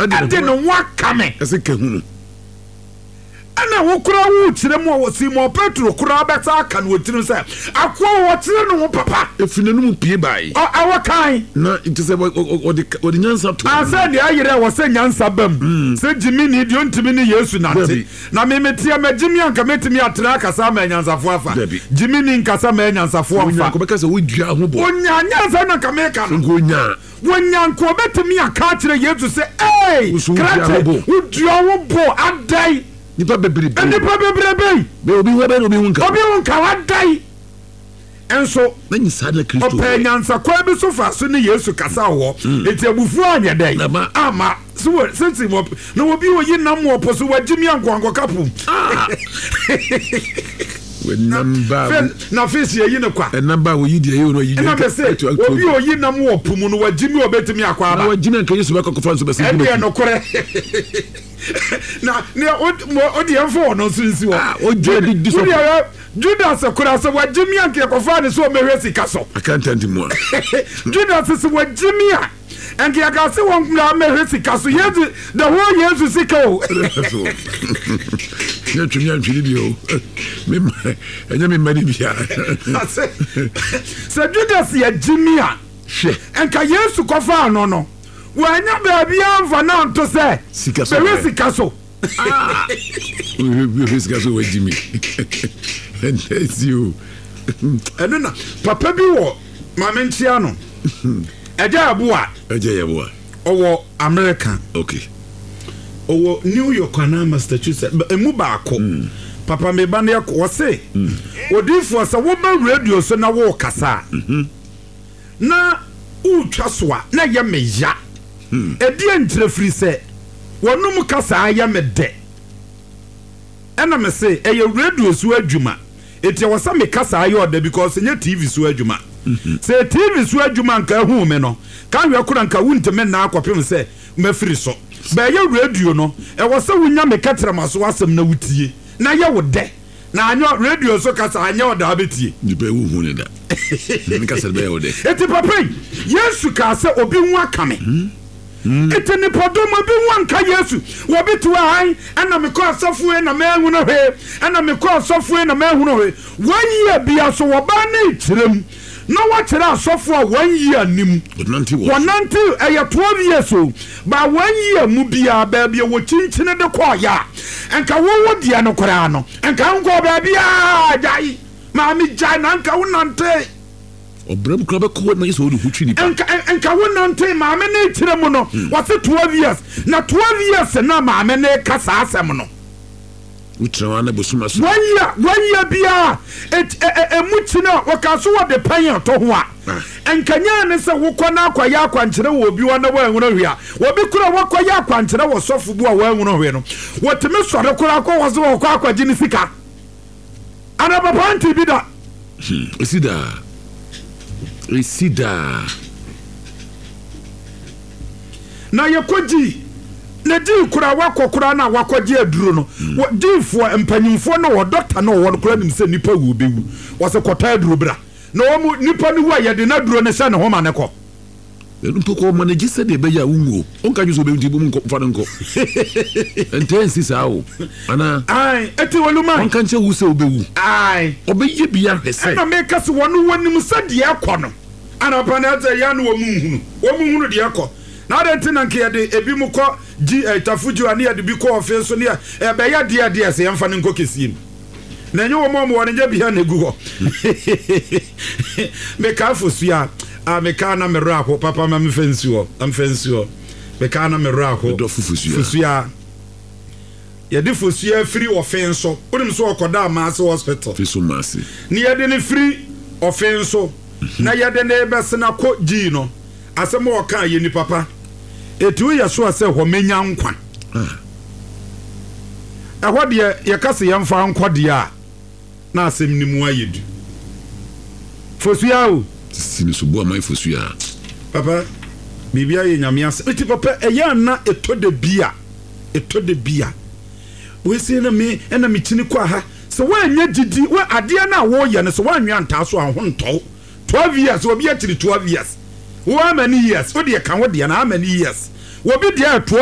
ade no wakame ese kahunu ana wo kura wo kire mo wo Simon Petro kura beta aka no tirim say akwa wo kire no wo papa efinanum pie bai awakan na it is odi nyansa to asa ne ayire wo se nyansa bam se jimi ni di ontimi ni Yesu nante na me metia magimi anka metimi atra kasa ma nyansa fo afa jimi ni nkasa ma nyansa fo afa ko beka se wo dua ho bo onya nyansa na kameka no ngonya wonya nko betimi aka kire Yesu se krate wo dua wo bo adai nipa bebrebe be obi hunka wadai enso na nyisa na Kristo opa nyansa kwa bi so fa so ne Yesu kasa wo eti abufu anya dai ama so sense mo na obi oyi nam wo poso wagimi ankonko kapu na face ye ne kwa number wo yidi ye no yidi na be say obi oyi nam wo pumu no wagimi obetimi akwa aba wagimi anka Yesu bako kofa so be say e no kore na ne odi enfo no sinsi wo o jedi diso Judas akura so wagimi anke kofa ne so mehwe sika so accountant mo Judas so wagimi anke akase won mla mehwe sika so yesu the whole yesu sika o ya tunya ntwiri bio me enya me mari bia so Judas ya jimia anka yesu kofa no wanya baabi anfa na nto se sika so we sika so we jimi you enuna papa bi wo mamentia no eja aboa owo America okay owo New York na Massachusetts emu baako papa me ba ne ko se odifo se wo ba radio so na wo kasa na utwa so a na ye meya edie ntrefiri se wonum kasa ya mede ena me se eye radio so adwuma eti wasa me kasa ayo da because nye TV so adwuma se TV so adwuma nka hu me no ka hwe kura nka wunteme na akopem se mafiri so ba ye radio no e wasa wunya me katra maso wasem na wutie na ye wode na anyo radio so kasa anya oda abetie di be wu hu ne da ni kasa be wode eti papa Yesu ka se obi hu akame eti ni podoma bi wanka Yesu wo bitu han ana me ko asofo na mahu no he ana me ko asofo na mahu no he 1 year bia so wo ba na itirem na wa kire asofo a 1 year nim wonanti eye 12 years o ba 1 year mu bia ba bia wo chinchine de ko ya enka wo dia no kora no enka nko ba bia jai ma mi jai na enka wonante obram kra be ko na Yesu hutwi ni enka wonante ma me na itirem no wase 12 years na 12 years na ma me na kasa asem no utrawa na bosuma so 1 year bia emuchina wakaso wo de pan to ho a enkanya ne se wokona akwaya akwankyere wo bi wona wa enwuno hwea wo bi kura wakwaya akwankyere wo sofo bu a wa enwuno hwe no woteme sore kura ko wo so wo kwa akwaji ni sika ana papa anti bi da Isida na yekoji na di kura wakokura na wakoji aduro no difo empanyimfo no wo doctor no wo kura nim se nipa wu bewu wo se kota aduro bra na wo mu nipa no wa ye de na aduro ne se ne ho ma ne ko mpoko manage se de be ya wunwo onka ju so be ntibu nko fa nko intensi sao ana ai eti woluma onka nche wu se obewu ai obeye bia hwese na make se wonu wanim se de akọ no ana pa na te ya no wo muhunu de akọ na de ntina nke de ebi mu kọ gi tafuju ani ya de bi kọ ofe so ne e be ya de se yemfa ne nko kesim na nyo mo mo wonje bia na egu ho me ka fosia me ka na me rako papa ma me fensuo am fensuo me ka na me rako do fosia ye de fosia free offense onim so okoda Maase hospital fiso Maase ni ye de ne free offense na ye de ne besena ko gi no asem o kan ye ni papa etu ye so ase ho menya nkwa ehwo de ye kase ye mfa nkode a na asem ni mu ayedu fosia o sini so bo mai fosia papa bibia ye nyame ase eti papa eya na etode bia we se na me na me chini kwa ha so wa nya gidi wa ade na wo ye ne so wa nwa nta so ahontɔ 12 years obi atiri 12 years wo many years wo de kan wo de na many years wo bi de